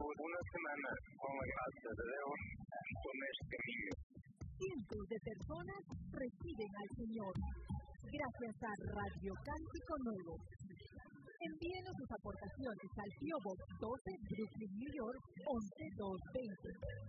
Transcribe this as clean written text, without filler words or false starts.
una semana con la gracia de Dios con este niño. Cientos de personas reciben al Señor gracias a Radio Cántico Nuevo. Envíenos sus aportaciones al P.O. Box 12, Brooklyn, New York, 11220.